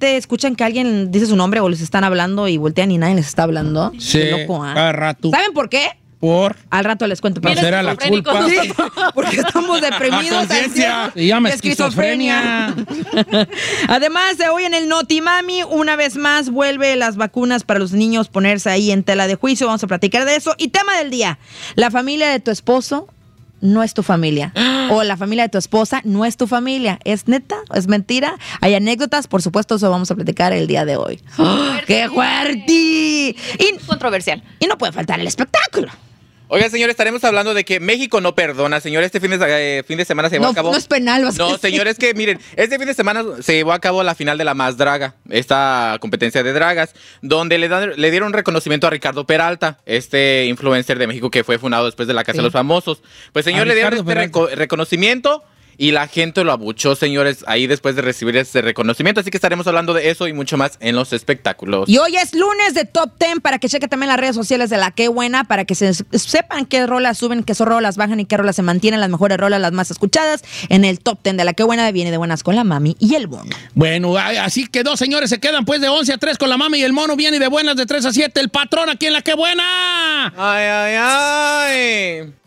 repente escuchan que alguien dice su nombre o les están hablando y voltean y nadie les está hablando? Sí, Qué loco, ¿ah? cada rato. ¿Saben por qué? Al rato les cuento. No será la culpa. Sí, porque estamos deprimidos. Se llama esquizofrenia. Además, hoy en el Notimami, una vez más, vuelve las vacunas para los niños ponerse ahí en tela de juicio. Vamos a platicar de eso. Y tema del día, la familia de tu esposo no es tu familia. O la familia de tu esposa no es tu familia. ¿Es neta? ¿Es mentira? Hay anécdotas, por supuesto, eso vamos a platicar el día de hoy. ¡Qué fuerte! Y controversial. Y no puede faltar el espectáculo. Oiga, señor, estaremos hablando de que México no perdona, señor. Este fin de semana se llevó a cabo... No es penal. No, señor, es que miren, este fin de semana se llevó a cabo la final de la Más Draga, esta competencia de dragas, donde le dieron reconocimiento a Ricardo Peralta, este influencer de México que fue fundado después de la Casa de los Famosos. Pues, señor, le dieron este reconocimiento y la gente lo abuchó, señores, ahí después de recibir ese reconocimiento. Así que estaremos hablando de eso y mucho más en los espectáculos. Y hoy es lunes de Top 10 para que chequen también las redes sociales de La Qué Buena, para que sepan qué rolas suben, qué rolas bajan y qué rolas se mantienen, las mejores rolas, las más escuchadas en el Top 10 de La Qué Buena. Viene de buenas con la mami y el mono. Bueno, así quedó, señores, se quedan pues de 11 a 3 con la mami y el mono. Viene de buenas de 3 a 7 el patrón aquí en La Qué Buena. ¡Ay, ay, ay!